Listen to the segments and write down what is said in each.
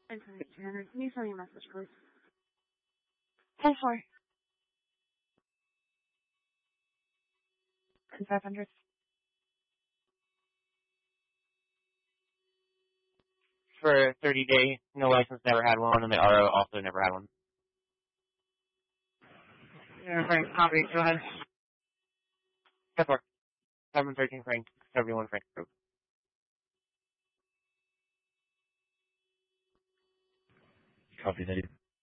Information entered. Can you send me a message, please? 10-4. And 500. For 30-day, no license, never had one, and the RO also never had one. Yeah, Frank, copy. Go ahead. 10-4. 713 Frank, 71 Frank Road. Copy that.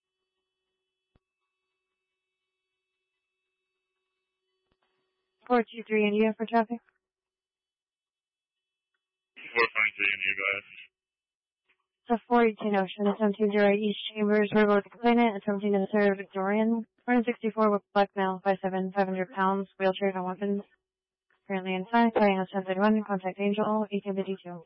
423 India for traffic. 423 India, go ahead. So 418 Ocean, 170 East Chambers, River with the complainant, and 17 Sarah Victorian. 164 with black male, 5'7", 500 pounds, wheelchair, no weapons. Currently inside, carrying out 1031, contact Angel, 1852.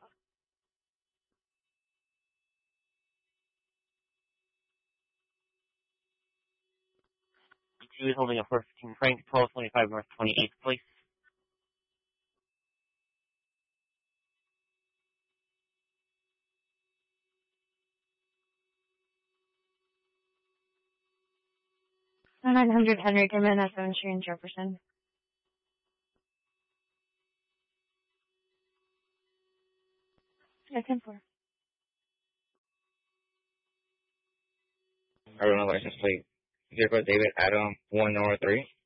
He was holding a 415 Frank, 1225 North 28th Place. So 900 Henry Goodman at 7 Street in Jefferson. Yeah, 10-4. I don't know license plate. 0 David Adam 103.